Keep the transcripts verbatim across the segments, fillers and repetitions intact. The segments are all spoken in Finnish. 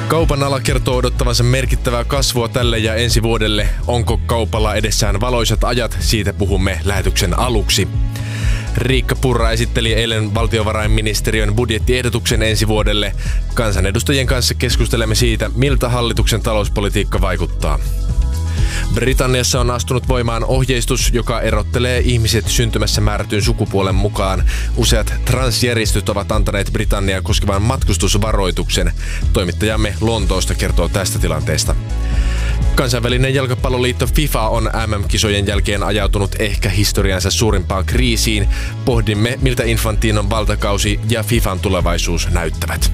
Kaupan ala kertoo odottavansa merkittävää kasvua tälle ja ensi vuodelle. Onko kaupalla edessään valoisat ajat? Siitä puhumme lähetyksen aluksi. Riikka Purra esitteli eilen valtiovarainministeriön budjettiehdotuksen ensi vuodelle. Kansanedustajien kanssa keskustelemme siitä, miltä hallituksen talouspolitiikka vaikuttaa. Britanniassa on astunut voimaan ohjeistus, joka erottelee ihmiset syntymässä määrätyn sukupuolen mukaan. Useat transjärjestöt ovat antaneet Britanniaa koskevan matkustusvaroituksen. Toimittajamme Lontoosta kertoo tästä tilanteesta. Kansainvälinen jalkapalloliitto FIFA on M M-kisojen jälkeen ajautunut ehkä historiansa suurimpaan kriisiin. Pohdimme, miltä Infantinon valtakausi ja FIFAn tulevaisuus näyttävät.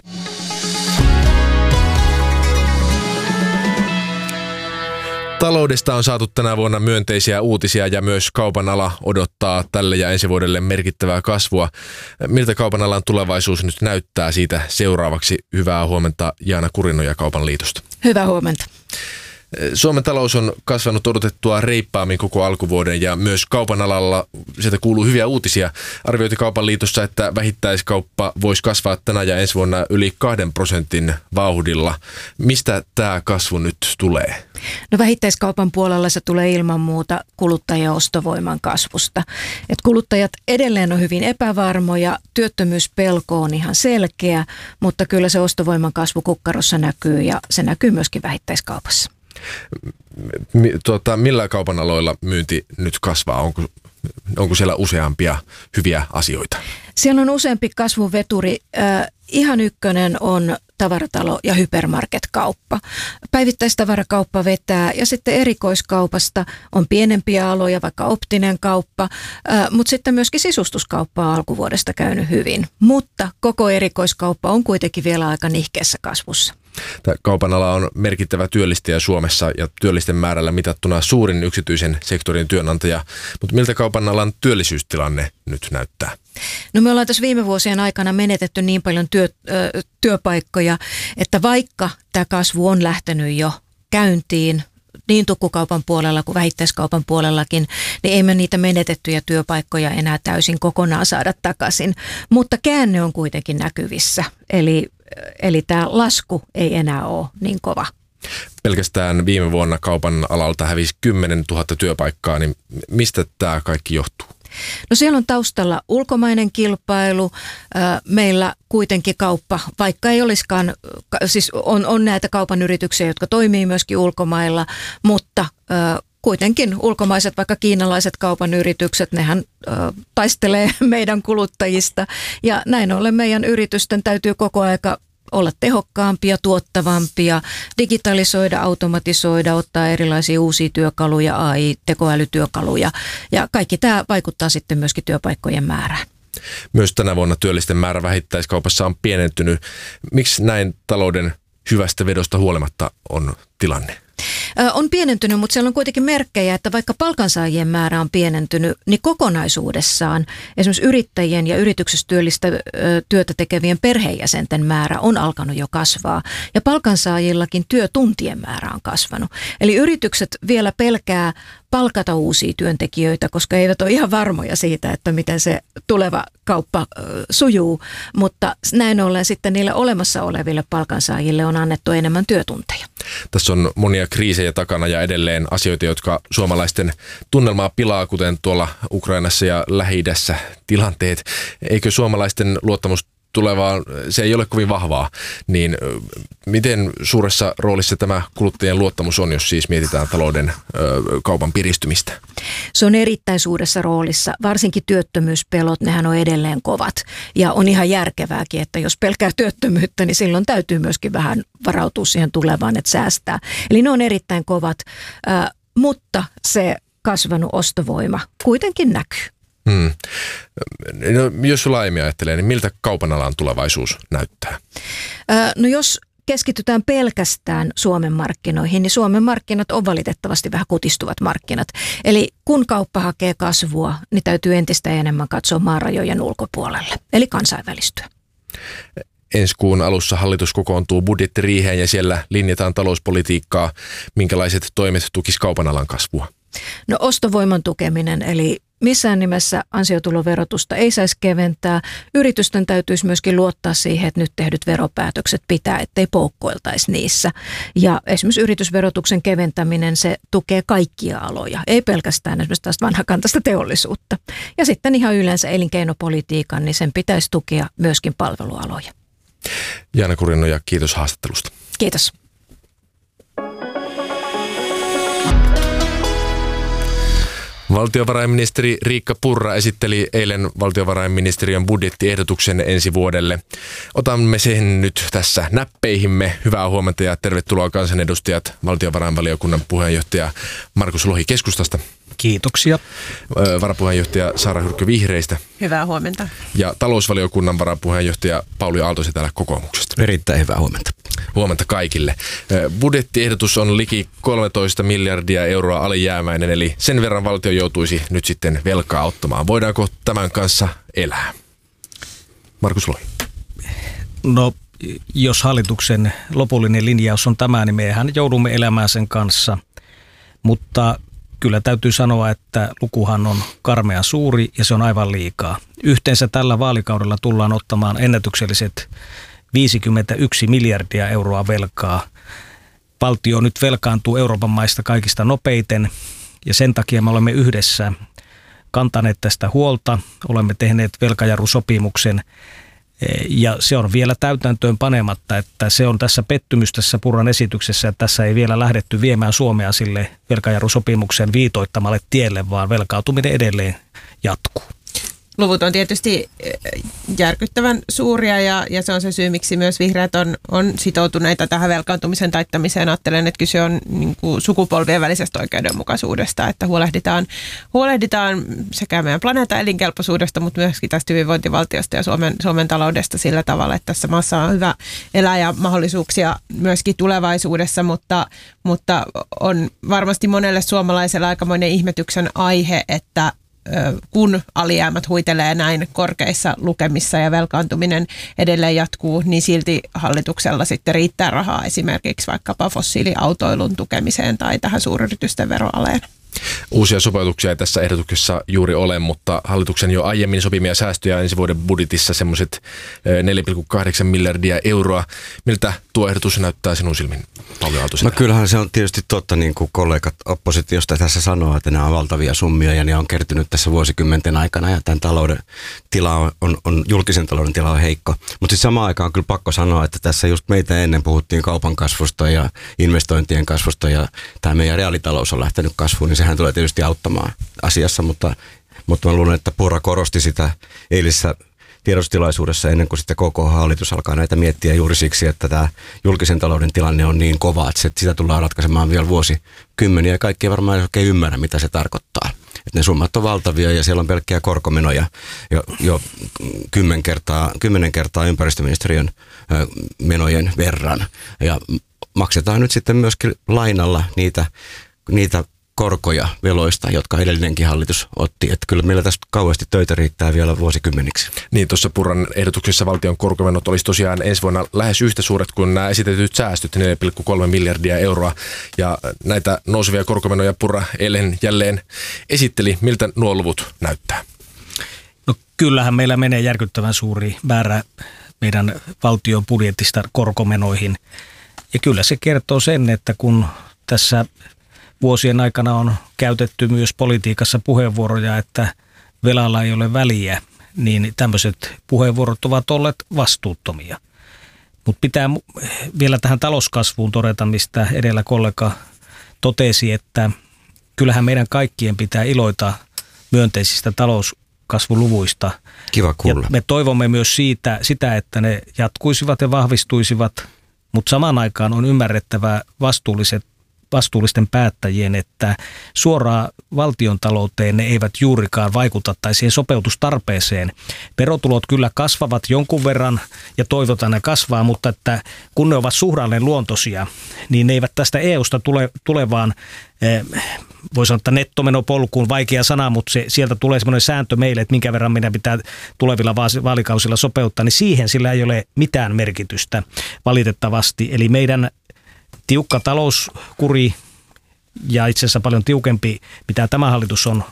Taloudesta on saatu tänä vuonna myönteisiä uutisia ja myös kaupan ala odottaa tälle ja ensi vuodelle merkittävää kasvua. Miltä kaupan alan tulevaisuus nyt näyttää? Siitä seuraavaksi hyvää huomenta Jaana Kurinoja Kaupan liitosta. Hyvää huomenta. Suomen talous on kasvanut odotettua reippaammin koko alkuvuoden ja myös kaupan alalla sieltä kuuluu hyviä uutisia. Arvioiti Kaupan liitossa, että vähittäiskauppa voisi kasvaa tänä ja ensi vuonna yli kahden prosentin vauhdilla. Mistä tämä kasvu nyt tulee? No vähittäiskaupan puolella se tulee ilman muuta kuluttajien ostovoiman kasvusta. Et kuluttajat edelleen on hyvin epävarmoja, työttömyyspelko on ihan selkeä, mutta kyllä se ostovoiman kasvu kukkarossa näkyy ja se näkyy myöskin vähittäiskaupassa. Tuota, millä kaupan aloilla myynti nyt kasvaa? Onko, onko siellä useampia hyviä asioita? Siellä on useampi kasvuveturi. Äh, ihan ykkönen on tavaratalo- ja hypermarketkauppa. Päivittäistavarakauppa vetää ja sitten erikoiskaupasta on pienempiä aloja, vaikka optinen kauppa, äh, mutta sitten myöskin sisustuskauppa on alkuvuodesta käynyt hyvin. Mutta koko erikoiskauppa on kuitenkin vielä aika nihkeässä kasvussa. Tämä kaupan ala on merkittävä työllistäjä Suomessa ja työllisten määrällä mitattuna suurin yksityisen sektorin työnantaja. Mutta miltä kaupan alan työllisyystilanne nyt näyttää? No me ollaan tässä viime vuosien aikana menetetty niin paljon työ, ö, työpaikkoja, että vaikka tämä kasvu on lähtenyt jo käyntiin, niin tukkukaupan puolella kuin vähittäiskaupan puolellakin, niin ei me niitä menetettyjä työpaikkoja enää täysin kokonaan saada takaisin. Mutta käänne on kuitenkin näkyvissä, eli, eli tämä lasku ei enää ole niin kova. Pelkästään viime vuonna kaupan alalta hävisi kymmenen tuhatta työpaikkaa, niin mistä tämä kaikki johtuu? No siellä on taustalla ulkomainen kilpailu. Meillä kuitenkin kauppa, vaikka ei olisikaan, siis on, on näitä kaupan yrityksiä, jotka toimii myöskin ulkomailla, mutta kuitenkin ulkomaiset, vaikka kiinalaiset kaupan yritykset, nehän taistelee meidän kuluttajista ja näin ollen meidän yritysten täytyy koko aika olla tehokkaampia, tuottavampia, digitalisoida, automatisoida, ottaa erilaisia uusia työkaluja, A I-tekoälytyökaluja ja kaikki tämä vaikuttaa sitten myöskin työpaikkojen määrään. Myös tänä vuonna työllisten määrä vähittäiskaupassa on pienentynyt. Miksi näin talouden hyvästä vedosta huolimatta on tilanne? On pienentynyt, mutta siellä on kuitenkin merkkejä, että vaikka palkansaajien määrä on pienentynyt, niin kokonaisuudessaan esimerkiksi yrittäjien ja yrityksessä työllistä työtä tekevien perheenjäsenten määrä on alkanut jo kasvaa. Ja palkansaajillakin työtuntien määrä on kasvanut. Eli yritykset vielä pelkää palkata uusia työntekijöitä, koska eivät ole ihan varmoja siitä, että miten se tuleva kauppa sujuu. Mutta näin ollen sitten niille olemassa oleville palkansaajille on annettu enemmän työtunteja. Tässä on monia kriisejä takana ja edelleen asioita, jotka suomalaisten tunnelmaa pilaa, kuten tuolla Ukrainassa ja Lähi-idässä tilanteet. Eikö suomalaisten luottamus tulevaan, se ei ole kovin vahvaa, niin miten suuressa roolissa tämä kuluttajien luottamus on, jos siis mietitään talouden ö, kaupan piristymistä? Se on erittäin suuressa roolissa, varsinkin työttömyyspelot, nehän on edelleen kovat ja on ihan järkevääkin, että jos pelkää työttömyyttä, niin silloin täytyy myöskin vähän varautua siihen tulevaan, että säästää. Eli ne on erittäin kovat, äh, mutta se kasvanut ostovoima kuitenkin näkyy. Hmm. No, jos laajemmin ajattelee, niin miltä kaupan alan tulevaisuus näyttää? No jos keskitytään pelkästään Suomen markkinoihin, niin Suomen markkinat on valitettavasti vähän kutistuvat markkinat. Eli kun kauppa hakee kasvua, niin täytyy entistä enemmän katsoa maarajojen ulkopuolelle, eli kansainvälistyä. Ensi kuun alussa hallitus kokoontuu budjettiriiheen ja siellä linjataan talouspolitiikkaa. Minkälaiset toimet tukis kaupan alan kasvua? No ostovoiman tukeminen, eli missään nimessä ansiotuloverotusta ei saisi keventää. Yritysten täytyisi myöskin luottaa siihen, että nyt tehdyt veropäätökset pitää, ettei poukkoiltaisi niissä. Ja esimerkiksi yritysverotuksen keventäminen, se tukee kaikkia aloja, ei pelkästään esimerkiksi tästä vanhakantaista teollisuutta. Ja sitten ihan yleensä elinkeinopolitiikan, niin sen pitäisi tukea myöskin palvelualoja. Jaana Kurinoja, kiitos haastattelusta. Kiitos. Valtiovarainministeri Riikka Purra esitteli eilen valtiovarainministeriön budjettiehdotuksen ensi vuodelle. Otamme sen nyt tässä näppeihimme. Hyvää huomenta ja tervetuloa kansanedustajat, valtiovarainvaliokunnan puheenjohtaja Markus Lohi Keskustasta. Kiitoksia. Varapuheenjohtaja Saara Hyrkkö Vihreistä. Hyvää huomenta. Ja talousvaliokunnan varapuheenjohtaja Pauli Aaltonen täällä kokoomuksesta. Erittäin hyvää huomenta. Huomenta kaikille. Budjettiehdotus on liki kolmetoista miljardia euroa alijäämäinen, eli sen verran valtio joutuisi nyt sitten velkaa ottamaan. Voidaanko tämän kanssa elää? Markus Lohi. No, jos hallituksen lopullinen linjaus on tämä, niin mehän joudumme elämään sen kanssa, mutta kyllä täytyy sanoa, että lukuhan on karmea suuri ja se on aivan liikaa. Yhteensä tällä vaalikaudella tullaan ottamaan ennätykselliset viisikymmentäyksi miljardia euroa velkaa. Valtio nyt velkaantuu Euroopan maista kaikista nopeiten ja sen takia me olemme yhdessä kantaneet tästä huolta. Olemme tehneet velkajarrusopimuksen ja se on vielä täytäntöön panematta, että se on tässä pettymys tässä Purran esityksessä, että tässä ei vielä lähdetty viemään Suomea sille velkajarrusopimuksen viitoittamalle tielle, vaan velkautuminen edelleen jatkuu. Luvut on tietysti järkyttävän suuria ja, ja se on se syy, miksi myös vihreät on, on sitoutuneita tähän velkaantumisen taittamiseen. Ajattelen, että kyse on niin kuin sukupolvien välisestä oikeudenmukaisuudesta, että huolehditaan, huolehditaan sekä meidän planeetan elinkelpoisuudesta, mutta myöskin tästä hyvinvointivaltiosta ja Suomen, Suomen taloudesta sillä tavalla, että tässä maassa on hyvä elää ja mahdollisuuksia myöskin tulevaisuudessa, mutta, mutta on varmasti monelle suomalaiselle aikamoinen ihmetyksen aihe, että kun alijäämät huitelee näin korkeissa lukemissa ja velkaantuminen edelleen jatkuu, niin silti hallituksella sitten riittää rahaa esimerkiksi vaikkapa fossiiliautoilun tukemiseen tai tähän suuryritysten veroaleen. Uusia sopeutuksia ei tässä ehdotuksessa juuri ole, mutta hallituksen jo aiemmin sopimia säästöjä ensi vuoden budjetissa semmoiset neljä pilkku kahdeksan miljardia euroa. Miltä tuo ehdotus näyttää sinun silmin, Pauli Aaltonen? No kyllähän se on tietysti totta, niin kuin kollegat oppositiosta tässä sanoo, että nämä on valtavia summia ja ne on kertynyt tässä vuosikymmenten aikana ja tämän talouden tila on, on, on julkisen talouden tila on heikko. Mutta sitten samaan aikaan on kyllä pakko sanoa, että tässä just meitä ennen puhuttiin kaupan kasvusta ja investointien kasvusta ja tämä meidän reaalitalous on lähtenyt kasvuun, niin sehän tulee tietysti auttamaan asiassa, mutta, mutta mä luulen, että Purra korosti sitä eilisessä tiedotustilaisuudessa ennen kuin sitten koko hallitus alkaa näitä miettiä juuri siksi, että tämä julkisen talouden tilanne on niin kova, että sitä tullaan ratkaisemaan vielä vuosikymmeniä ja kaikki ei varmaan oikein ymmärrä, mitä se tarkoittaa. Että ne summat on valtavia ja siellä on pelkkiä korkomenoja jo, jo kymmen kertaa, kymmenen kertaa ympäristöministeriön ö, menojen verran ja maksetaan nyt sitten myöskin lainalla niitä, niitä korkoja veloista, jotka edellinenkin hallitus otti. Että kyllä meillä tästä kauheasti töitä riittää vielä vuosikymmeniksi. Niin, tuossa Purran ehdotuksessa valtion korkomenot olisi tosiaan ensi vuonna lähes yhtä suuret kuin nämä esitetyt säästöt, neljä pilkku kolme miljardia euroa. Ja näitä nousevia korkomenoja Purra eilen jälleen esitteli. Miltä nuo luvut näyttää? No kyllähän meillä menee järkyttävän suuri määrä meidän valtion budjetista korkomenoihin. Ja kyllä se kertoo sen, että kun tässä vuosien aikana on käytetty myös politiikassa puheenvuoroja, että velalla ei ole väliä, niin tämmöiset puheenvuorot ovat olleet vastuuttomia. Mutta pitää vielä tähän talouskasvuun todeta, mistä edellä kollega totesi, että kyllähän meidän kaikkien pitää iloita myönteisistä talouskasvuluvuista. Kiva kuulla. Ja me toivomme myös siitä, sitä, että ne jatkuisivat ja vahvistuisivat, mutta samaan aikaan on ymmärrettävää vastuulliset vastuullisten päättäjien, että suoraan valtiontalouteen ne eivät juurikaan vaikuta tai siihen sopeutustarpeeseen. Verotulot kyllä kasvavat jonkun verran ja toivotaan ne kasvaa, mutta että kun ne ovat suhdanneen luontoisia, niin ne eivät tästä E U:sta tule, tulevaan, eh, voi sanoa, että nettomenopolkuun, vaikea sana, mutta se, sieltä tulee semmoinen sääntö meille, että minkä verran meidän pitää tulevilla vaalikausilla sopeuttaa, niin siihen sillä ei ole mitään merkitystä valitettavasti. Eli meidän tiukka talouskuri ja itse asiassa paljon tiukempi, mitä tämä hallitus on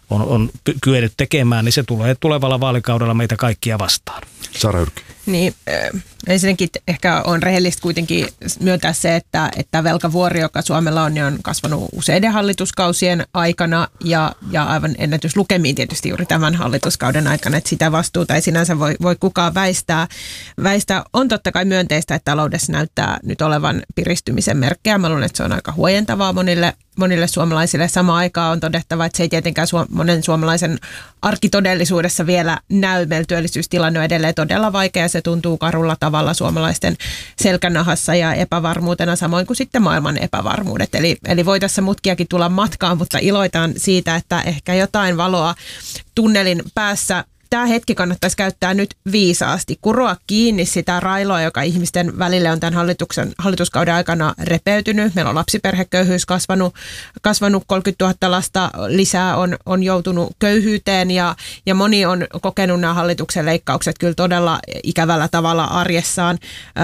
on, on kyennyt tekemään, niin se tulee tulevalla vaalikaudella meitä kaikkia vastaan. Sara Hyrkkö. Niin, äh, ensinnäkin ehkä on rehellistä kuitenkin myöntää se, että, että velkavuori, joka Suomella on, niin on kasvanut useiden hallituskausien aikana ja, ja aivan ennätyslukemiin tietysti juuri tämän hallituskauden aikana, että sitä vastuuta ei sinänsä voi, voi kukaan väistää. väistää. On totta kai myönteistä, että taloudessa näyttää nyt olevan piristymisen merkkejä. Mä luulen, että se on aika huojentavaa monille monille suomalaisille. Samaan aikaan on todettava, että se ei tietenkään su- monen suomalaisen arkitodellisuudessa vielä näy. Meillä työllisyystilanne on edelleen todella vaikea. Se tuntuu karulla tavalla suomalaisten selkänahassa ja epävarmuutena, samoin kuin sitten maailman epävarmuudet. Eli, eli voi tässä mutkiakin tulla matkaan, mutta iloitaan siitä, että ehkä jotain valoa tunnelin päässä. Tämä hetki kannattaisi käyttää nyt viisaasti, kuroa kiinni sitä railoa, joka ihmisten välille on tämän hallituksen, hallituskauden aikana repeytynyt. Meillä on lapsiperheköyhyys kasvanut, kasvanut kolmekymmentätuhatta lasta lisää on, on joutunut köyhyyteen ja, ja moni on kokenut nämä hallituksen leikkaukset kyllä todella ikävällä tavalla arjessaan.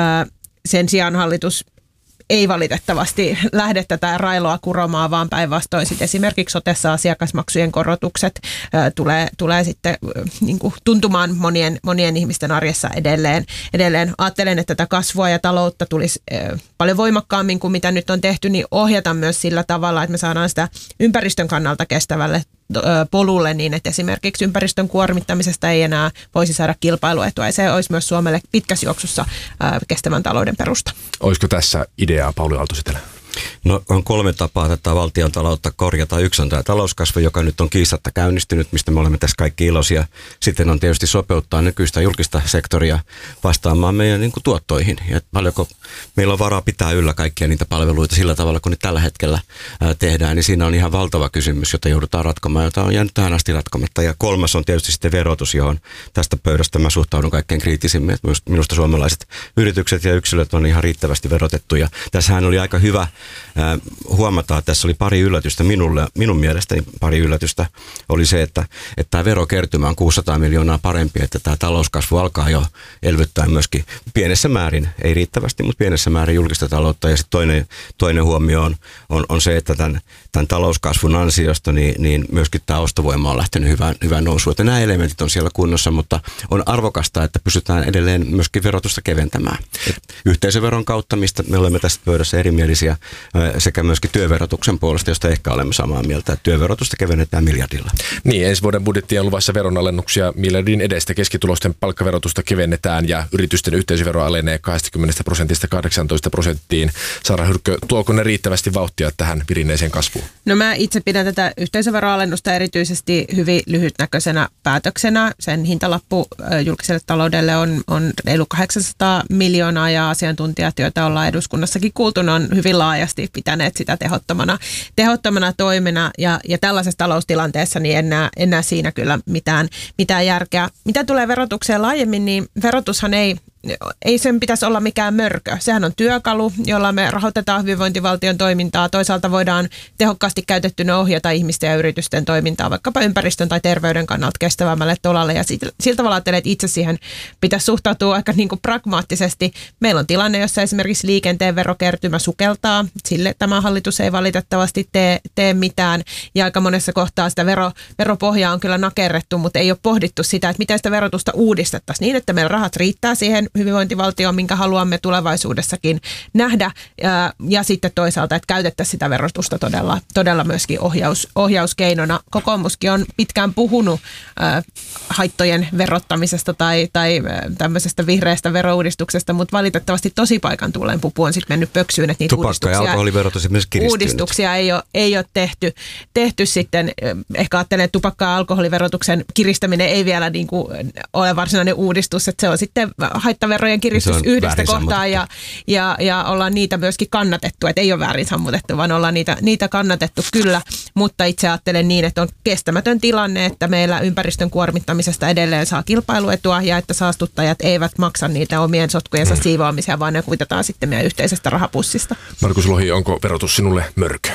Sen sijaan hallitus ei valitettavasti lähde tätä railoa kuromaan, vaan päinvastoin sitten esimerkiksi sotessa asiakasmaksujen korotukset ää, tulee, tulee sitten ää, niin kuin tuntumaan monien, monien ihmisten arjessa edelleen. Edelleen ajattelen, että tätä kasvua ja taloutta tulisi ää, paljon voimakkaammin kuin mitä nyt on tehty, niin ohjata myös sillä tavalla, että me saadaan sitä ympäristön kannalta kestävälle polulle niin, että esimerkiksi ympäristön kuormittamisesta ei enää voisi saada kilpailuetua ja se olisi myös Suomelle pitkässä juoksussa ää, kestävän talouden perusta. Olisiko tässä ideaa, Pauli Aalto-Setälä? No on kolme tapaa tätä valtion taloutta korjata. Yksi on tämä talouskasvu, joka nyt on kiistatta käynnistynyt, mistä me olemme tässä kaikki iloisia. Sitten on tietysti sopeuttaa nykyistä julkista sektoria vastaamaan meidän niin kuin tuottoihin. Ja paljonko meillä on varaa pitää yllä kaikkia niitä palveluita sillä tavalla, kun nyt tällä hetkellä ää, tehdään, niin siinä on ihan valtava kysymys, jota joudutaan ratkomaan, jota on jäänyt tähän asti ratkomatta. Ja kolmas on tietysti sitten verotus, johon tästä pöydästä mä suhtaudun kaikkein kriittisimmin. Minusta suomalaiset yritykset ja yksilöt on ihan riittävästi verotettu. Ja tässähän oli aika hyvä huomataan, että tässä oli pari yllätystä minulle, minun mielestäni pari yllätystä oli se, että, että tämä verokertymä on kuusisataa miljoonaa parempi, että tämä talouskasvu alkaa jo elvyttää myöskin pienessä määrin, ei riittävästi, mutta pienessä määrin julkista taloutta. Ja sitten toinen, toinen huomio on, on, on se, että tämän, tämän talouskasvun ansiosta niin, niin myöskin tämä ostovoima on lähtenyt hyvään, hyvään nousuun. Että nämä elementit on siellä kunnossa, mutta on arvokasta, että pystytään edelleen myöskin verotusta keventämään. Et yhteisöveron kautta, mistä me olemme tästä pöydässä erimielisiä, sekä myöskin työverotuksen puolesta, josta ehkä olemme samaa mieltä, että työverotusta kevennetään miljardilla. Niin, ensi vuoden budjettiin on luvassa veronalennuksia miljardin edestä. Keskitulosten palkkaverotusta kevennetään ja yritysten yhteisövero alenee kaksikymmentä prosentista kahdeksantoista prosenttiin. Sara Hyrkkö, tuoko ne riittävästi vauhtia tähän virineeseen kasvuun? No mä itse pidän tätä yhteisöveroalennusta erityisesti hyvin lyhytnäköisenä päätöksenä. Sen hintalappu julkiselle taloudelle on, on reilu kahdeksansataa miljoonaa ja asiantuntijat, joita ollaan eduskunnassakin kuultu, on hyvin laajasti pitäneet sitä tehottomana, tehottomana toimena ja, ja tällaisessa taloustilanteessa niin en näe, en näe siinä kyllä mitään, mitään järkeä. Mitä tulee verotukseen laajemmin, niin verotushan ei Ei sen pitäisi olla mikään mörkö. Sehän on työkalu, jolla me rahoitetaan hyvinvointivaltion toimintaa. Toisaalta voidaan tehokkaasti käytettynä ohjata ihmisten ja yritysten toimintaa vaikkapa ympäristön tai terveyden kannalta kestävämmälle tolalle. Ja siltä tavalla ajattelen, että itse siihen pitäisi suhtautua aika niin kuin pragmaattisesti. Meillä on tilanne, jossa esimerkiksi liikenteen verokertymä sukeltaa. Sille tämä hallitus ei valitettavasti tee, tee mitään. Ja aika monessa kohtaa sitä vero, veropohjaa on kyllä nakerrettu, mutta ei ole pohdittu sitä, että miten sitä verotusta uudistettaisiin niin, että meillä rahat riittää siihen hyvinvointivaltio, minkä haluamme tulevaisuudessakin nähdä, ja, ja sitten toisaalta, että käytettäisiin sitä verotusta todella, todella myöskin ohjaus, ohjauskeinona. Kokoomuskin on pitkään puhunut äh, haittojen verottamisesta tai, tai äh, tämmöisestä vihreästä verouudistuksesta, mutta valitettavasti tosipaikan tulleen pupu on sitten mennyt pöksyyn, että niitä Tupakka ja alkoholiverotus myös uudistuksia ei ole, ei ole tehty, tehty sitten. Ehkä ajattelen, että tupakka- ja alkoholiverotuksen kiristäminen ei vielä niin kuin ole varsinainen uudistus, että se on sitten haitta verojen kiristys yhdestä kohtaa ja, ja, ja ollaan niitä myöskin kannatettu, että ei ole väärin sammutettu, vaan ollaan niitä, niitä kannatettu kyllä, mutta itse ajattelen niin, että on kestämätön tilanne, että meillä ympäristön kuormittamisesta edelleen saa kilpailuetua ja että saastuttajat eivät maksa niitä omien sotkujensa siivoamisia, vaan ne kuitataan sitten meidän yhteisestä rahapussista. Markus Lohi, onko verotus sinulle mörkö?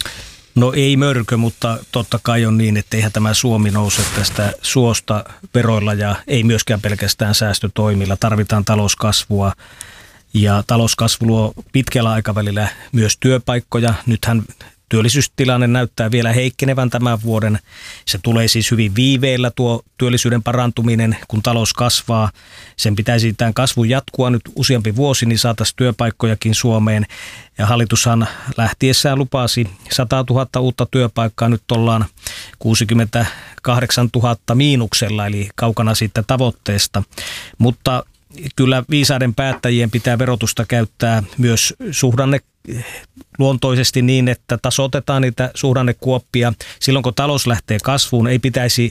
No ei mörkö, mutta totta kai on niin, että eihän tämä Suomi nouse tästä suosta veroilla ja ei myöskään pelkästään säästötoimilla. Tarvitaan talouskasvua ja talouskasvu luo pitkällä aikavälillä myös työpaikkoja. Nythän Työllisyystilanne näyttää vielä heikkenevän tämän vuoden. Se tulee siis hyvin viiveellä tuo työllisyyden parantuminen, kun talous kasvaa. Sen pitäisi tämän kasvun jatkua nyt useampi vuosi, niin saataisiin työpaikkojakin Suomeen. Ja hallitushan lähtiessään lupasi sata tuhatta uutta työpaikkaa. Nyt ollaan kuusikymmentäkahdeksantuhatta miinuksella, eli kaukana siitä tavoitteesta. Mutta kyllä viisaiden päättäjien pitää verotusta käyttää myös suhdanne luontoisesti niin, että tasoitetaan niitä suhdannekuoppia. Silloin kun talous lähtee kasvuun, ei pitäisi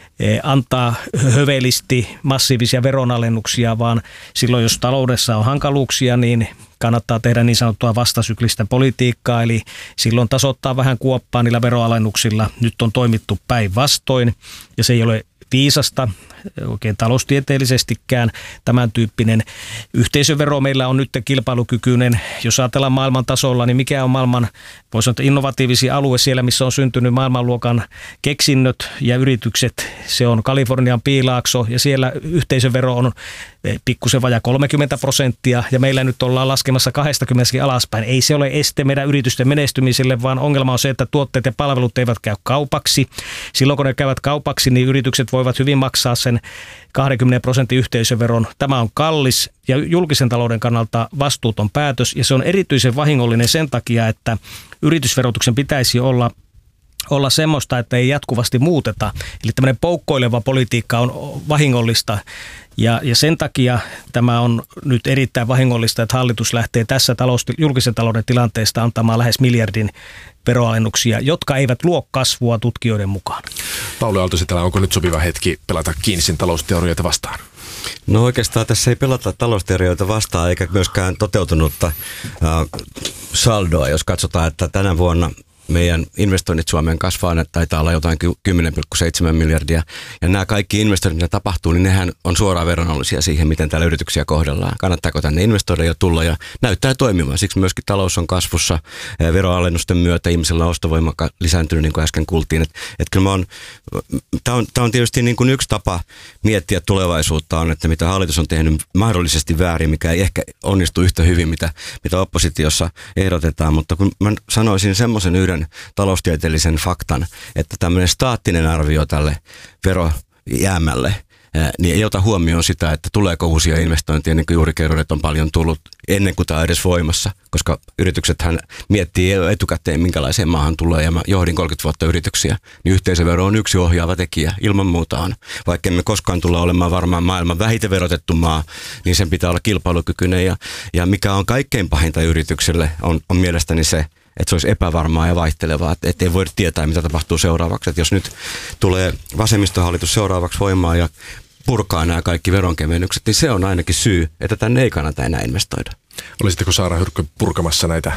antaa hövelisti massiivisia veronalennuksia, vaan silloin jos taloudessa on hankaluuksia, niin kannattaa tehdä niin sanottua vastasyklistä politiikkaa, eli silloin tasoittaa vähän kuoppaa niillä veroalennuksilla. Nyt on toimittu päinvastoin ja se ei ole viisasta oikein taloustieteellisestikään. Tämän tyyppinen yhteisövero meillä on nyt kilpailukykyinen. Jos ajatellaan maailman tasolla, niin mikä on maailman, voisi sanoa, innovatiivisi alue siellä, missä on syntynyt maailmanluokan keksinnöt ja yritykset. Se on Kalifornian Piilaakso ja siellä yhteisövero on pikkusen vajaa kolmekymmentä prosenttia ja meillä nyt ollaan laskemassa kaksikymmentä alaspäin. Ei se ole este meidän yritysten menestymiselle, vaan ongelma on se, että tuotteet ja palvelut eivät käy kaupaksi. Silloin kun ne käyvät kaupaksi, niin yritykset voivat hyvin maksaa sen kaksikymmentä prosentin yhteisöveron. Tämä on kallis ja julkisen talouden kannalta vastuuton päätös ja se on erityisen vahingollinen sen takia, että yritysverotuksen pitäisi olla olla semmoista, että ei jatkuvasti muuteta. Eli tämmöinen poukkoileva politiikka on vahingollista ja, ja sen takia tämä on nyt erittäin vahingollista, että hallitus lähtee tässä talous, julkisen talouden tilanteesta antamaan lähes miljardin veroalennuksia, jotka eivät luo kasvua tutkijoiden mukaan. Pauli Aalto-Setälä, onko nyt sopiva hetki pelata Keynesin talousteorioita vastaan? No oikeastaan tässä ei pelata talousteorioita vastaan eikä myöskään toteutunutta äh, saldoa, jos katsotaan, että tänä vuonna meidän investoinnit Suomeen kasvaa, ne taitaa olla jotain kymmenen pilkku seitsemän miljardia. Ja nämä kaikki investoinnit, ne tapahtuu, niin nehän on suoraan veronollisia siihen, miten täällä yrityksiä kohdellaan. Kannattaako tänne investoida ja tulla ja näyttää toimimaan. Siksi myöskin talous on kasvussa. Veroalennusten myötä ihmisillä on ostovoima lisääntynyt, niin kuin äsken kuultiin. Et, et kyllä on, tämä on, on tietysti niin kuin yksi tapa miettiä tulevaisuutta on, että mitä hallitus on tehnyt mahdollisesti väärin, mikä ei ehkä onnistu yhtä hyvin, mitä, mitä oppositiossa ehdotetaan. Mutta kun mä sanoisin semmoisen yhden taloustieteellisen faktan, että tämmöinen staattinen arvio tälle verojäämälle, niin ei ota huomioon sitä, että tuleeko uusia investointeja, niin kuin juuri kerron, että on paljon tullut ennen kuin tämä on edes voimassa, koska yrityksethän miettii etukäteen, minkälaiseen maahan tulee, ja mä johdin kolmekymmentä vuotta yrityksiä, niin yhteisövero on yksi ohjaava tekijä, ilman muuta on. Vaikka emme koskaan tulla olemaan varmaan maailman vähiten verotettu maa, niin sen pitää olla kilpailukykyinen, ja, ja mikä on kaikkein pahinta yritykselle, on, on mielestäni se, että se olisi epävarmaa ja vaihtelevaa, että ei voi tietää, mitä tapahtuu seuraavaksi. Että jos nyt tulee vasemmistohallitus seuraavaksi voimaan ja purkaa nämä kaikki veronkevennykset, niin se on ainakin syy, että tänne ei kannata enää investoida. Olisitteko Saara Hyrkkö purkamassa näitä,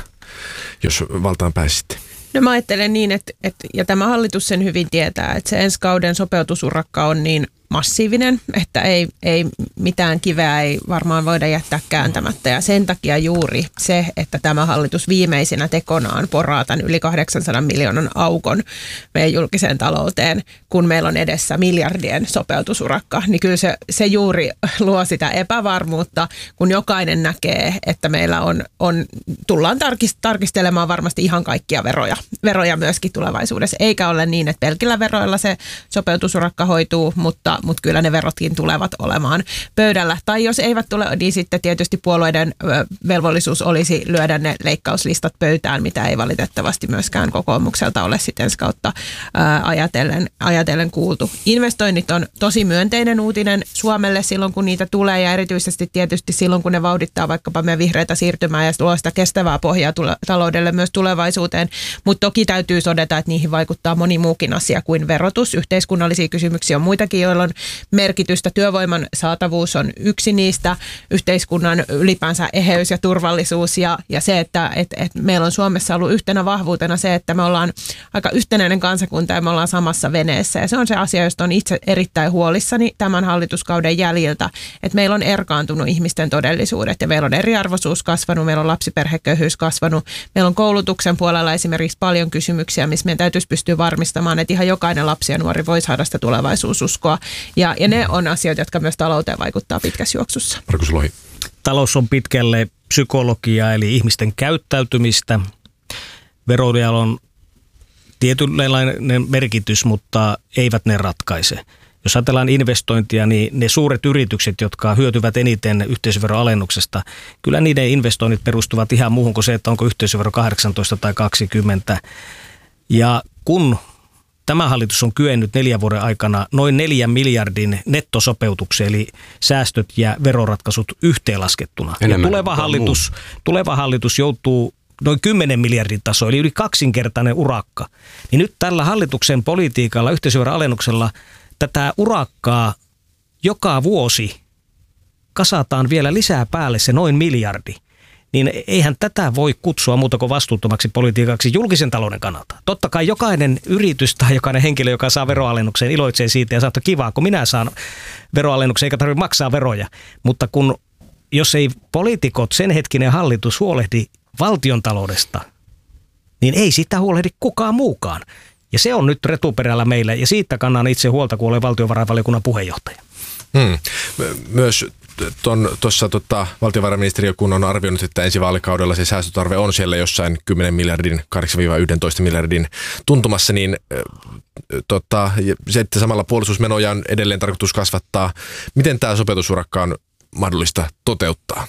jos valtaan pääsitte? No mä ajattelen niin, että, että, ja tämä hallitus sen hyvin tietää, että se ensi kauden sopeutusurakka on niin massiivinen, että ei, ei mitään kiveä ei varmaan voida jättää kääntämättä. Ja sen takia juuri se, että tämä hallitus viimeisenä tekonaan poraa tämän yli kahdeksansadan miljoonan aukon meidän julkiseen talouteen, kun meillä on edessä miljardien sopeutusurakka, niin kyllä se, se juuri luo sitä epävarmuutta, kun jokainen näkee, että meillä on, on tullaan tarkist, tarkistelemaan varmasti ihan kaikkia veroja, veroja myöskin tulevaisuudessa. Eikä ole niin, että pelkillä veroilla se sopeutusurakka hoituu, mutta mutta kyllä ne verotkin tulevat olemaan pöydällä. Tai jos eivät tule, niin sitten tietysti puolueiden velvollisuus olisi lyödä ne leikkauslistat pöytään, mitä ei valitettavasti myöskään kokoomukselta ole sitten ensi kautta ajatellen, ajatellen kuultu. Investoinnit on tosi myönteinen uutinen Suomelle silloin, kun niitä tulee ja erityisesti tietysti silloin, kun ne vauhdittaa vaikkapa meidän vihreätä siirtymää ja luo sitä kestävää pohjaa tule- taloudelle myös tulevaisuuteen. Mutta toki täytyy todeta, että niihin vaikuttaa moni muukin asia kuin verotus. Yhteiskunnallisia kysymyksiä on muitakin, joilla on merkitystä. Työvoiman saatavuus on yksi niistä, yhteiskunnan ylipäänsä eheys ja turvallisuus ja, ja se, että et, et meillä on Suomessa ollut yhtenä vahvuutena se, että me ollaan aika yhtenäinen kansakunta ja me ollaan samassa veneessä. Ja se on se asia, josta on itse erittäin huolissani tämän hallituskauden jäljiltä, että meillä on erkaantunut ihmisten todellisuudet ja meillä on eriarvoisuus kasvanut, meillä on lapsiperheköyhyys kasvanut, meillä on koulutuksen puolella esimerkiksi paljon kysymyksiä, missä meidän täytyisi pystyä varmistamaan, että ihan jokainen lapsi ja nuori voi saada sitä tulevaisuususkoa. Ja, ja ne on asioita, jotka myös talouteen vaikuttaa pitkässä juoksussa. Markus Lohi. Talous on pitkälle psykologiaa eli ihmisten käyttäytymistä. Veroilla on tietynlainen merkitys, mutta eivät ne ratkaise. Jos ajatellaan investointia, niin ne suuret yritykset, jotka hyötyvät eniten yhteisöveroalennuksesta, kyllä niiden investoinnit perustuvat ihan muuhun kuin se, että onko yhteisövero kahdeksantoista tai kaksikymmentä. Ja kun tämä hallitus on kyennyt neljän vuoden aikana noin neljän miljardin nettosopeutukseen, eli säästöt ja veroratkaisut yhteenlaskettuna. Ja tuleva hallitus, tuleva hallitus joutuu noin kymmenen miljardin taso, eli yli kaksinkertainen urakka. Niin nyt tällä hallituksen politiikalla, yhteisöveroalennuksella, tätä urakkaa joka vuosi kasataan vielä lisää päälle se noin miljardi. Niin eihän tätä voi kutsua muuta kuin vastuuttomaksi politiikaksi julkisen talouden kannalta. Totta kai jokainen yritys tai jokainen henkilö, joka saa veroalennuksen, iloitsee siitä ja sanoo, että kivaa, kun minä saan veroalennuksen eikä tarvitse maksaa veroja. Mutta kun jos ei poliitikot, sen hetkinen hallitus huolehdi valtion taloudesta, niin ei sitä huolehdi kukaan muukaan. Ja se on nyt retuperällä meillä ja siitä kannan itse huolta, kun olen valtiovarainvaliokunnan puheenjohtaja. Hmm. Myös tuossa tota, valtiovarainministeriö kun on arvioinut, että ensi vaalikaudella se säästötarve on siellä jossain kymmenen miljardin, kahdeksan yksitoista miljardin tuntumassa, niin tota, se, että samalla puolustusmenoja on edelleen tarkoitus kasvattaa. Miten tämä sopeutusurakka on mahdollista toteuttaa?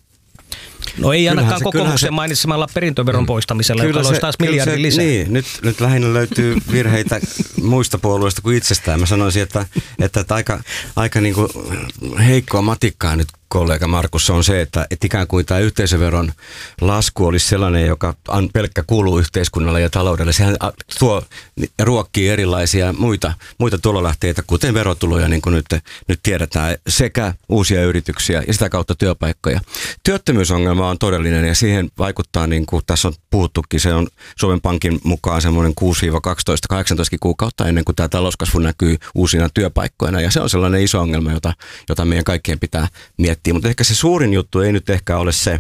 No ei ainakaan se, kokoomuksen se, mainitsemalla perintöveron poistamisella, joka olisi taas miljardin lisää. Niin, nyt, nyt lähinnä löytyy virheitä muista puolueista kuin itsestään. Mä sanoisin, että, että, että aika, aika niin kuin heikkoa matikkaa nyt kollega Markus on se, että, että ikään kuin tämä yhteisöveron lasku olisi sellainen, joka on pelkkä kulu yhteiskunnalle ja taloudelle. Sehän tuo, ruokkii erilaisia muita, muita tulolähteitä, kuten verotuloja, niin kuin nyt, nyt tiedetään, sekä uusia yrityksiä ja sitä kautta työpaikkoja. Työttömyysongelma on todellinen ja siihen vaikuttaa, niin kuin tässä on puhuttukin, se on Suomen Pankin mukaan semmoinen kuusi kaksitoista kahdeksantoista kuukautta ennen kuin tämä talouskasvu näkyy uusina työpaikkoina. Ja se on sellainen iso ongelma, jota, jota meidän kaikkien pitää miettiä. Mutta ehkä se suurin juttu ei nyt ehkä ole se,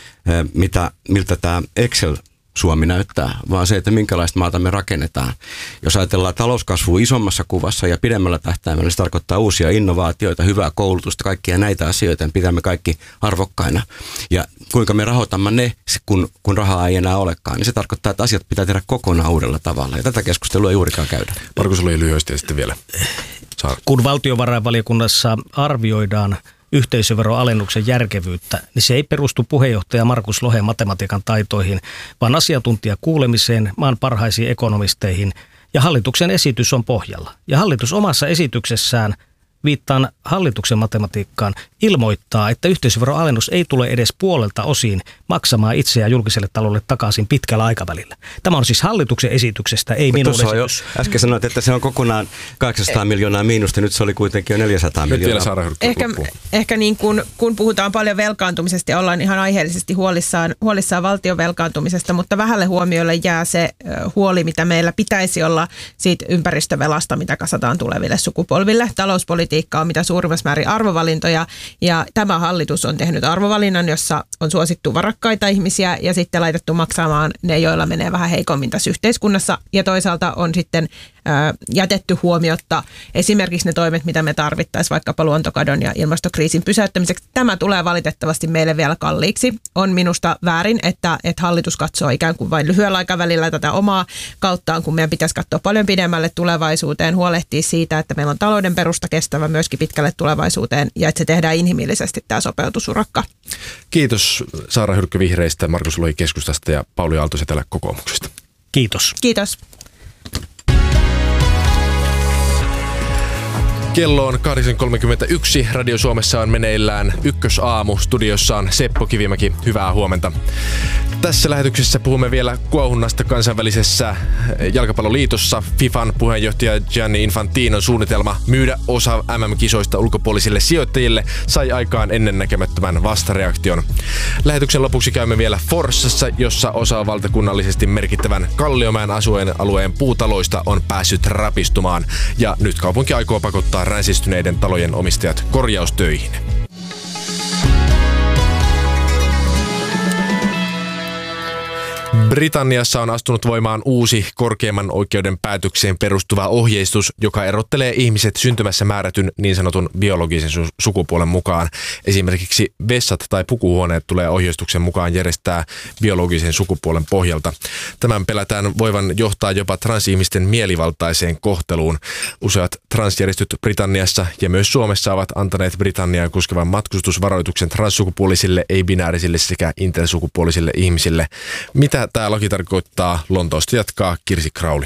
mitä, miltä tämä Excel-Suomi näyttää, vaan se, että minkälaista maata me rakennetaan. Jos ajatellaan talouskasvua isommassa kuvassa ja pidemmällä tähtäimellä, niin se tarkoittaa uusia innovaatioita, hyvää koulutusta, kaikkia näitä asioita, niin pidämme kaikki arvokkaina. Ja kuinka me rahoitamme ne, kun, kun rahaa ei enää olekaan, niin se tarkoittaa, että asiat pitää tehdä kokonaan uudella tavalla. Ja tätä keskustelua ei juurikaan käydä. Markus oli lyhyesti ja sitten vielä. Saar. Kun valtiovarainvaliokunnassa arvioidaan yhteisöveroalennuksen järkevyyttä, niin se ei perustu puheenjohtaja Markus Lohen matematiikan taitoihin, vaan asiantuntijakuulemiseen, maan parhaisiin ekonomisteihin, ja hallituksen esitys on pohjalla. Ja hallitus omassa esityksessään, viittaan hallituksen matematiikkaan, ilmoittaa, että yhteisöveroalennus ei tule edes puolelta osin maksamaan itseään julkiselle taloudelle takaisin pitkällä aikavälillä. Tämä on siis hallituksen esityksestä, ei minun esitys. Jo, äsken sanoit, että se on kokonaan kahdeksansataa miljoonaa miinusta, nyt se oli kuitenkin jo neljäsataa miljoonaa. Ehkä, ehkä niin kun, kun puhutaan paljon velkaantumisesta ja ollaan ihan aiheellisesti huolissaan, huolissaan valtion velkaantumisesta, mutta vähälle huomiolle jää se huoli, mitä meillä pitäisi olla siitä ympäristövelasta, mitä kasataan tuleville sukupolville. Talouspolitiikka on mitä suurimmassa määrin arvovalintoja. Ja tämä hallitus on tehnyt arvovalinnan, jossa on suosittu varakkaita ihmisiä ja sitten laitettu maksamaan ne, joilla menee vähän heikommin tässä yhteiskunnassa. Ja toisaalta on sitten ää, jätetty huomiotta esimerkiksi ne toimet, mitä me tarvittaisiin vaikkapa luontokadon ja ilmastokriisin pysäyttämiseksi. Tämä tulee valitettavasti meille vielä kalliiksi. On minusta väärin, että, että hallitus katsoo ikään kuin vain lyhyellä aikavälillä tätä omaa kauttaan, kun meidän pitäisi katsoa paljon pidemmälle tulevaisuuteen, huolehtia siitä, että meillä on talouden perusta kestävä myöskin pitkälle tulevaisuuteen ja että se tehdään inhimillisesti tämä sopeutusurakka. Kiitos Saara Hyrkkö vihreistä, Markus Lohi keskustasta ja Pauli Aalto-Setälä kokoomuksesta. Kiitos. Kiitos. Kello on kahdeksan kolmekymmentäyksi. Radio Suomessa on meneillään Ykkösaamu. Studiossa on Seppo Kivimäki. Hyvää huomenta. Tässä lähetyksessä puhumme vielä kuohunnasta kansainvälisessä jalkapalloliitossa. FIFAn puheenjohtaja Gianni Infantinon suunnitelma myydä osa M M-kisoista ulkopuolisille sijoittajille sai aikaan ennennäkemättömän vastareaktion. Lähetyksen lopuksi käymme vielä Forssassa, jossa osa valtakunnallisesti merkittävän Kalliomäen asueen alueen puutaloista on päässyt rapistumaan. Ja nyt kaupunki aikoo pakottaa ränsistyneiden talojen omistajat korjaustöihin. Britanniassa on astunut voimaan uusi korkeimman oikeuden päätökseen perustuva ohjeistus, joka erottelee ihmiset syntymässä määrätyn niin sanotun biologisen su- sukupuolen mukaan. Esimerkiksi vessat tai pukuhuoneet tulee ohjeistuksen mukaan järjestää biologisen sukupuolen pohjalta. Tämän pelätään voivan johtaa jopa transihmisten mielivaltaiseen kohteluun. Useat transjärjestöt Britanniassa ja myös Suomessa ovat antaneet Britanniaa koskevan matkustusvaroituksen transsukupuolisille, ei-binäärisille sekä intersukupuolisille ihmisille. Mitä tämä laki tarkoittaa? Lontoosta jatkaa Kirsi Krauli.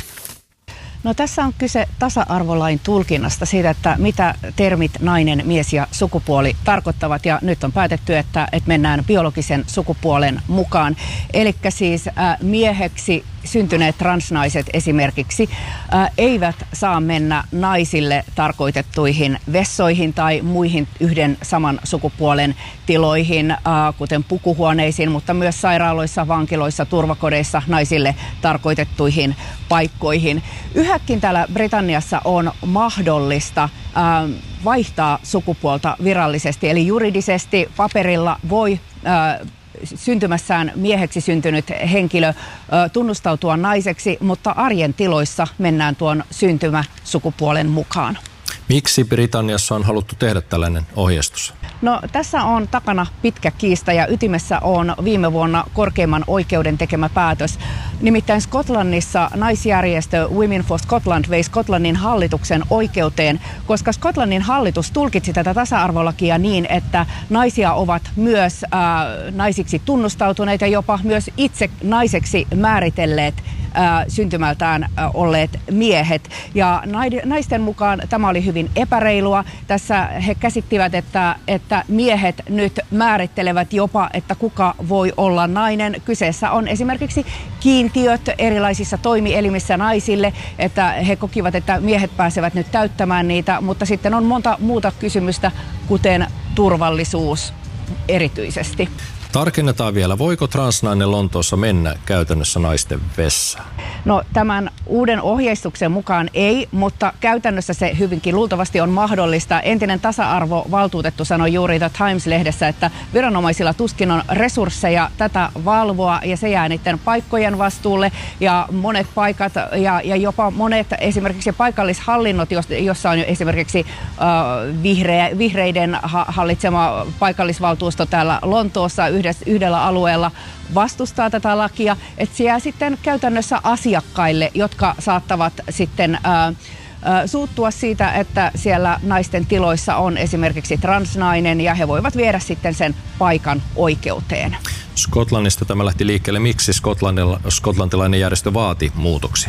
No tässä on kyse tasa-arvolain tulkinnasta siitä, että mitä termit nainen, mies ja sukupuoli tarkoittavat. Ja nyt on päätetty, että, että mennään biologisen sukupuolen mukaan. Eli siis äh, mieheksi syntyneet transnaiset esimerkiksi äh, eivät saa mennä naisille tarkoitettuihin vessoihin tai muihin yhden saman sukupuolen tiloihin, äh, kuten pukuhuoneisiin, mutta myös sairaaloissa, vankiloissa, turvakodeissa naisille tarkoitettuihin paikkoihin. Yhäkin täällä Britanniassa on mahdollista äh, vaihtaa sukupuolta virallisesti, eli juridisesti paperilla voi äh, syntymässään mieheksi syntynyt henkilö ö, tunnustautua naiseksi, mutta arjen tiloissa mennään tuon syntymäsukupuolen mukaan. Miksi Britanniassa on haluttu tehdä tällainen ohjeistus? No tässä on takana pitkä kiista ja ytimessä on viime vuonna korkeimman oikeuden tekemä päätös. Nimittäin Skotlannissa naisjärjestö Women for Scotland vei Skotlannin hallituksen oikeuteen, koska Skotlannin hallitus tulkitsi tätä tasa-arvolakia niin, että naisia ovat myös äh, naisiksi tunnustautuneet ja jopa myös itse naiseksi määritelleet äh, syntymältään äh, olleet miehet. Ja naisten mukaan tämä oli hyvin epäreilua. Tässä he käsittivät, että, että miehet nyt määrittelevät jopa, että kuka voi olla nainen. Kyseessä on esimerkiksi kiintiöt erilaisissa toimielimissä naisille, että he kokivat, että miehet pääsevät nyt täyttämään niitä, mutta sitten on monta muuta kysymystä, kuten turvallisuus erityisesti. Tarkennetaan vielä, voiko transnainen Lontoossa mennä käytännössä naisten vessaan? No tämän uuden ohjeistuksen mukaan ei, mutta käytännössä se hyvinkin luultavasti on mahdollista. Entinen tasa-arvovaltuutettu sanoi juuri The Times-lehdessä, että viranomaisilla tuskin on resursseja tätä valvoa ja se jää niiden paikkojen vastuulle. Ja monet paikat ja, ja jopa monet esimerkiksi paikallishallinnot, jossa on esimerkiksi äh, vihreä, vihreiden hallitsema paikallisvaltuusto täällä Lontoossa yhdellä alueella vastustaa tätä lakia, että se jää sitten käytännössä asiakkaille, jotka saattavat sitten ää, ää, suuttua siitä, että siellä naisten tiloissa on esimerkiksi transnainen ja he voivat viedä sitten sen paikan oikeuteen. Skotlannista tämä lähti liikkeelle. Miksi skotlantilainen järjestö vaati muutoksia?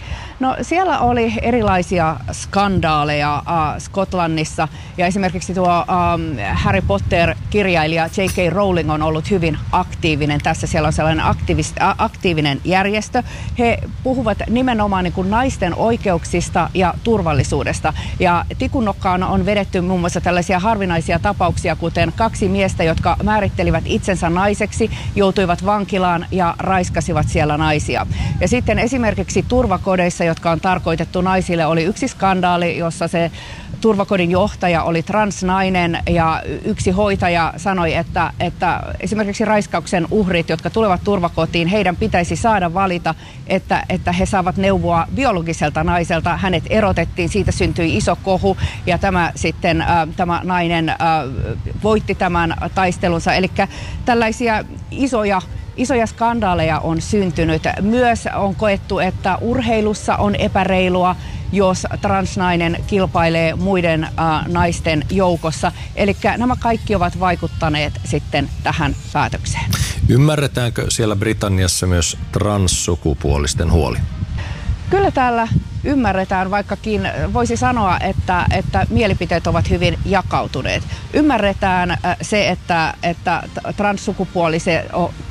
No siellä oli erilaisia skandaaleja äh, Skotlannissa ja esimerkiksi tuo ähm, Harry Potter-kirjailija J K Rowling on ollut hyvin aktiivinen tässä. Siellä on sellainen aktiivist, äh, aktiivinen järjestö. He puhuvat nimenomaan niin kuin naisten oikeuksista ja turvallisuudesta. Ja tikunnokkaan on vedetty muun muassa tällaisia harvinaisia tapauksia, kuten kaksi miestä, jotka määrittelivät itsensä naiseksi, joutuivat vankilaan ja raiskasivat siellä naisia. Ja sitten esimerkiksi turvakodeissa, jotka on tarkoitettu naisille, oli yksi skandaali, jossa se turvakodin johtaja oli transnainen ja yksi hoitaja sanoi, että, että esimerkiksi raiskauksen uhrit, jotka tulevat turvakotiin, heidän pitäisi saada valita, että, että he saavat neuvoa biologiselta naiselta. Hänet erotettiin, siitä syntyi iso kohu ja tämä sitten äh, tämä nainen äh, voitti tämän taistelunsa. Eli tällaisia isoja Isoja skandaaleja on syntynyt. Myös on koettu, että urheilussa on epäreilua, jos transnainen kilpailee muiden äh, naisten joukossa. Eli nämä kaikki ovat vaikuttaneet sitten tähän päätökseen. Ymmärretäänkö siellä Britanniassa myös transsukupuolisten huoli? Kyllä täällä ymmärretään, vaikkakin voisi sanoa, että, että mielipiteet ovat hyvin jakautuneet. Ymmärretään se, että, että transsukupuoliset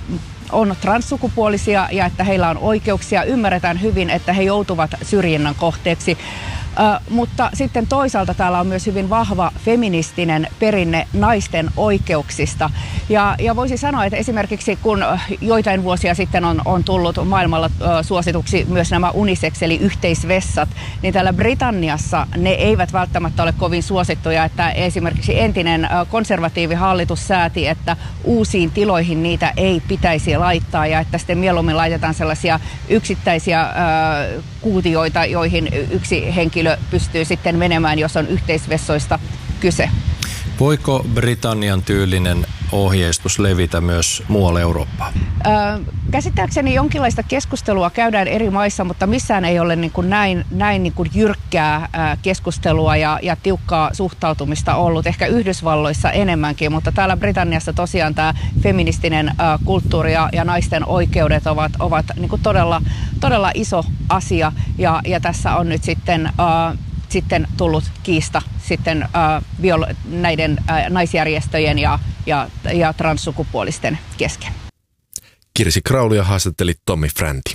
on transsukupuolisia ja että heillä on oikeuksia. Ymmärretään hyvin, että he joutuvat syrjinnän kohteeksi. Mutta sitten toisaalta täällä on myös hyvin vahva feministinen perinne naisten oikeuksista. Ja, ja voisi sanoa, että esimerkiksi kun joitain vuosia sitten on, on tullut maailmalla suosituksi myös nämä unisex eli yhteisvessat, niin täällä Britanniassa ne eivät välttämättä ole kovin suosittuja, että esimerkiksi entinen konservatiivihallitus sääti, että uusiin tiloihin niitä ei pitäisi laittaa ja että sitten mieluummin laitetaan sellaisia yksittäisiä äh, kuutioita, joihin yksi henkilö pystyy sitten menemään, jos on yhteisvessoista kyse. Voiko Britannian tyylinen ohjeistus levitä myös muualle Eurooppaan? Öö, käsittääkseni jonkinlaista keskustelua käydään eri maissa, mutta missään ei ole niin kuin näin, näin niin kuin jyrkkää ää, keskustelua ja, ja tiukkaa suhtautumista ollut. Ehkä Yhdysvalloissa enemmänkin, mutta täällä Britanniassa tosiaan tämä feministinen ää, kulttuuri ja, ja naisten oikeudet ovat, ovat niin kuin todella, todella iso asia. Ja, ja tässä on nyt sitten... Ää, sitten tullut kiista sitten äh, biolo- näiden äh, naisjärjestöjen ja, ja, ja transsukupuolisten kesken. Kirsi Kraulia haastatteli Tommi Fränti.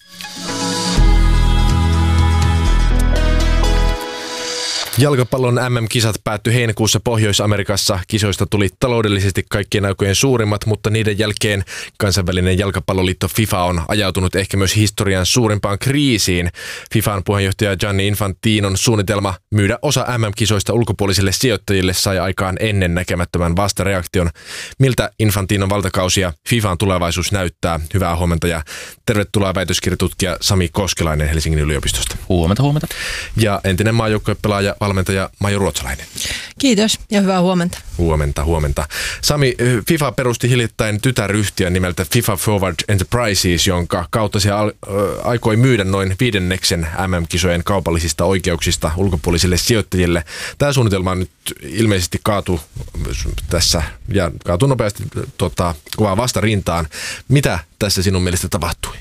Jalkapallon M M-kisat päättyi heinäkuussa Pohjois-Amerikassa. Kisoista tuli taloudellisesti kaikkien aikojen suurimmat, mutta niiden jälkeen kansainvälinen jalkapalloliitto FIFA on ajautunut ehkä myös historian suurimpaan kriisiin. FIFAn puheenjohtaja Gianni Infantinon suunnitelma myydä osa M M-kisoista ulkopuolisille sijoittajille sai aikaan ennennäkemättömän vastareaktion. Miltä Infantinon valtakausi ja FIFAn tulevaisuus näyttää? Hyvää huomenta ja tervetuloa väitöskirjatutkija Sami Koskelainen Helsingin yliopistosta. Huomenta, huomenta. Ja entinen maajoukkuepelaaja valmentaja Maiju Ruotsalainen. Kiitos ja hyvää huomenta. Huomenta, huomenta. Sami, FIFA perusti hiljattain tytäryhtiön nimeltä FIFA Forward Enterprises, jonka kautta se al- aikoi myydä noin viidenneksen M M-kisojen kaupallisista oikeuksista ulkopuolisille sijoittajille. Tämä suunnitelma nyt ilmeisesti kaatui tässä ja kaatui nopeasti tota, kovaa vastarintaan. Mitä tässä sinun mielestä tapahtui?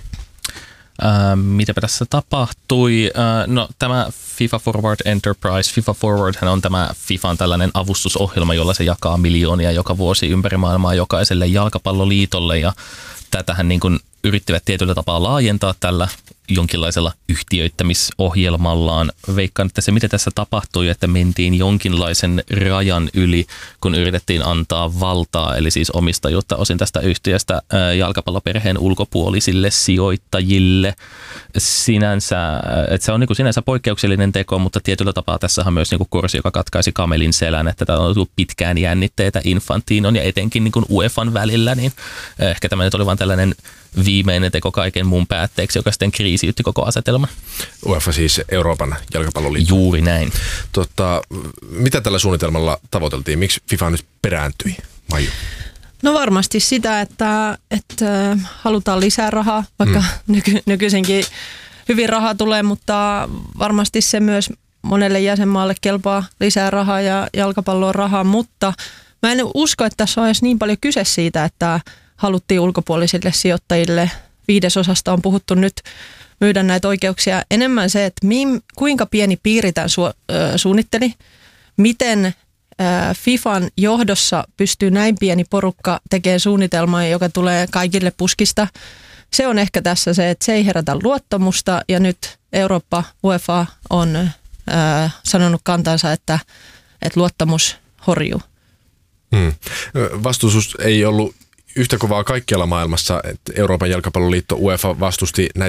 Äh, mitäpä tässä tapahtui? Äh, no tämä FIFA Forward Enterprise, FIFA Forwardhan on tämä FIFAn tällainen avustusohjelma, jolla se jakaa miljoonia joka vuosi ympäri maailmaa jokaiselle jalkapalloliitolle ja tätähän niin kuin yrittivät tietyllä tapaa laajentaa tällä jonkinlaisella yhtiöittämisohjelmallaan. Veikkaan, että se mitä tässä tapahtui, että mentiin jonkinlaisen rajan yli, kun yritettiin antaa valtaa, eli siis omistajuutta osin tästä yhtiöstä jalkapalloperheen ulkopuolisille sijoittajille. Sinänsä, että se on niin kuin sinänsä poikkeuksellinen teko, mutta tietyllä tapaa tässä on myös niin kuin korsi, joka katkaisi kamelin selän, että tämä on ollut pitkään jännitteitä Infantinon ja etenkin niin kuin UEFan välillä, niin ehkä tämä nyt oli vain tällainen viimeinen teko kaiken muun päätteeksi, joka sitten kriisiytti koko asetelman. UEFA siis Euroopan jalkapalloliitto. Juuri näin. Tota, mitä tällä suunnitelmalla tavoiteltiin? Miksi FIFA nyt perääntyi, Maiju? No varmasti sitä, että, että halutaan lisää rahaa, vaikka mm. nyky, nykyisinkin hyvin rahaa tulee, mutta varmasti se myös monelle jäsenmaalle kelpaa lisää rahaa ja jalkapalloon rahaa, mutta mä en usko, että tässä on edes niin paljon kyse siitä, että haluttiin ulkopuolisille sijoittajille. Viidesosasta on puhuttu nyt myydä näitä oikeuksia. Enemmän se, että miin, kuinka pieni piiri tämän su, äh, suunnitteli, miten äh, FIFAn johdossa pystyy näin pieni porukka tekemään suunnitelmaa, joka tulee kaikille puskista. Se on ehkä tässä se, että se ei herätä luottamusta ja nyt Eurooppa, UEFA on äh, sanonut kantansa, että, että luottamus horjuu. Hmm. Vastustus ei ollut yhtä kovaa kaikkialla maailmassa, että Euroopan jalkapalloliitto UEFA vastusti näitä